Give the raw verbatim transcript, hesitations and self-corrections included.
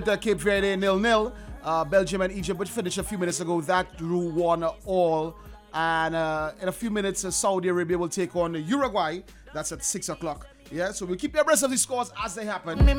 The Cape Verde nil nil. Uh, Belgium and Egypt, which finished a few minutes ago, that drew one all. And uh, in a few minutes, uh, Saudi Arabia will take on Uruguay. That's at six o'clock. Yeah, so we'll keep you abreast of the scores as they happen.